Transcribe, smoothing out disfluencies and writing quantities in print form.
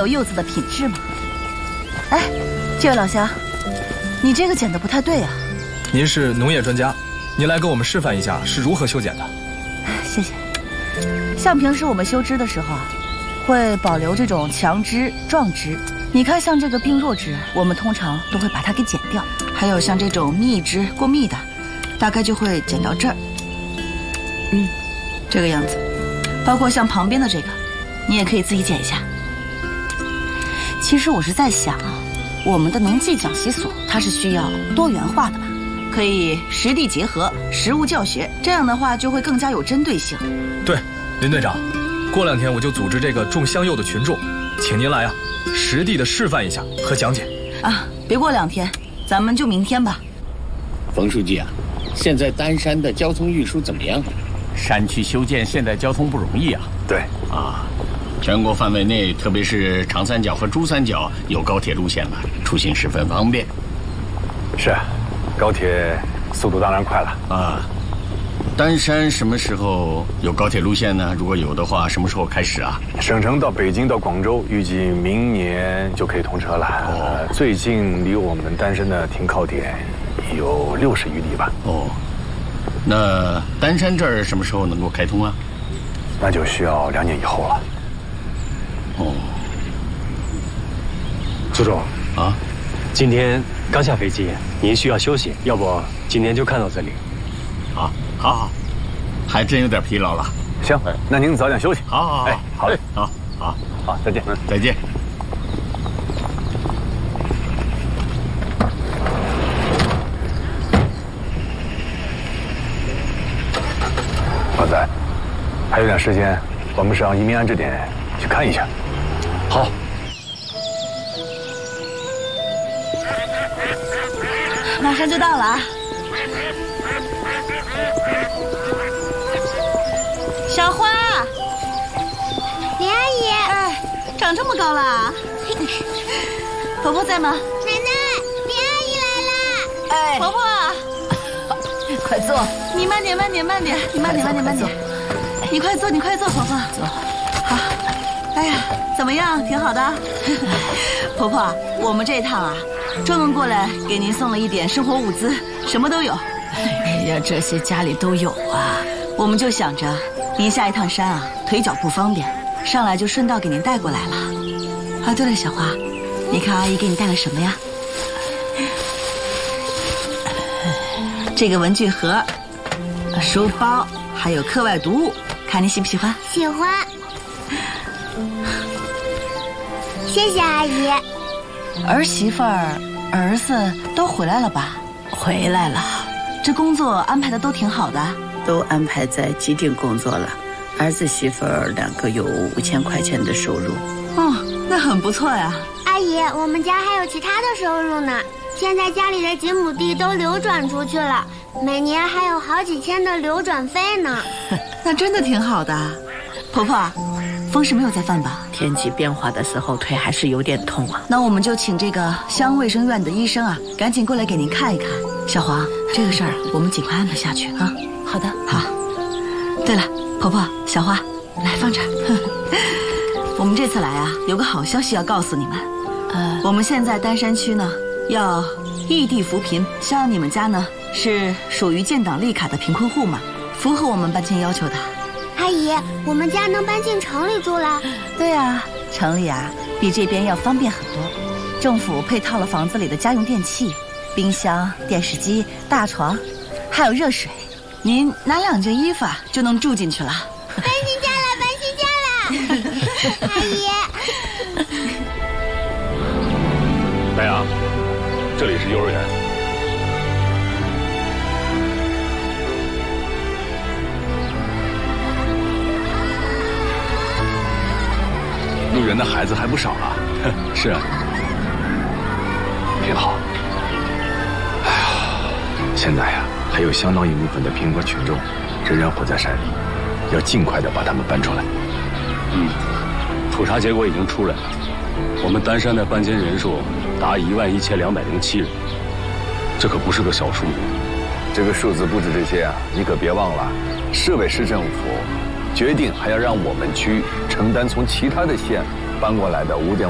有柚子的品质嘛。哎，这位老乡，你这个剪得不太对啊。 您是农业专家，您来给我们示范一下是如何修剪的。 谢谢。像平时我们修枝的时候啊，会保留这种强枝壮枝。你看，像这个病弱枝，我们通常都会把它给剪掉。还有像这种密枝过密的，大概就会剪到这儿。这个样子。包括像旁边的这个，你也可以自己剪一下。其实我是在想啊，我们的农技讲习所它是需要多元化的嘛，可以实地结合，实物教学，这样的话就会更加有针对性。 对，林队长，过2天我就组织这个种香柚的群众，请您来啊，实地的示范一下和讲解。 啊，别过2天，咱们就明天吧。 冯书记啊，现在丹山的交通运输怎么样？ 山区修建现代交通不容易啊。 对啊，全国范围内，特别是长三角和珠三角有高铁路线了，出行十分方便。 是，高铁速度当然快了啊。丹山什么时候有高铁路线呢？如果有的话，什么时候开始啊？ 省城到北京到广州，预计明年就可以通车了。最近离我们丹山的停靠点有60余里吧。 那丹山这儿什么时候能够开通啊？ 那就需要2年以后了。 苏总啊， 今天刚下飞机，您需要休息，要不今天就看到这里。 好，还真有点疲劳了。 行，那您早点休息。 好， 好嘞， 好， 再见。 再见。 老仔，还有点时间，我们上移民安置点去看一下。 好。 马上就到了啊！小花， 林阿姨， 哎，长这么高了。婆婆在吗？ 奶奶，林阿姨来了。 哎，婆婆， 快坐。 你慢点，你慢点。你快坐，婆婆。 坐。 好。哎呀，怎么样？挺好的。婆婆，我们这一趟啊，专门过来给您送了一点生活物资，什么都有。 哎呀，这些家里都有啊。 我们就想着您下一趟山啊，腿脚不方便，上来就顺道给您带过来了。啊，对了，小花，你看阿姨给你带了什么呀？这个文具盒、书包，还有课外读物，看你喜不喜欢？ 喜欢。谢谢阿姨。 儿媳妇儿、儿子都回来了吧？ 回来了。 这工作安排的都挺好的。 都安排在基地工作了，儿子媳妇儿2个有5000块钱的收入。 那很不错呀。 阿姨，我们家还有其他的收入呢。现在家里的几亩地都流转出去了，每年还有好几千的流转费呢。 那真的挺好的。婆婆，风是没有再犯吧？ 天气变化的时候腿还是有点痛啊。 那我们就请这个乡卫生院的医生啊，赶紧过来给您看一看。小黄，这个事儿我们尽快安排下去啊。 好的， 好。对了，婆婆、小花，来放这儿。我们这次来啊，有个好消息要告诉你们。我们现在丹山区呢，要异地扶贫，像你们家呢是属于建档立卡的贫困户嘛，符合我们搬迁要求的。 阿姨，我们家能搬进城里住了？ 对啊，城里啊比这边要方便很多。政府配套了房子里的家用电器，冰箱、电视机、大床，还有热水。您拿2件衣服啊，就能住进去了。 搬新家了！阿姨， 白杨，这里是幼儿园。入园的孩子还不少啊。 是啊， 挺好。哎呀，现在呀，还有相当一部分的贫困群众仍然活在山里，要尽快的把他们搬出来。 普查结果已经出来了，我们丹山的搬迁人数达11207人，这可不是个小数目。 这个数字不止这些啊，你可别忘了，市委市政府决定还要让我们区承担从其他的县搬过来的5.5